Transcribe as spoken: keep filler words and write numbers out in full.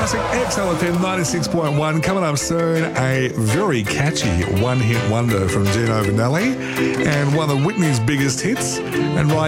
Classic X L F M ninety-six point one. Coming up soon, a very catchy one-hit wonder from Gino Vanelli and one of Whitney's biggest hits. And right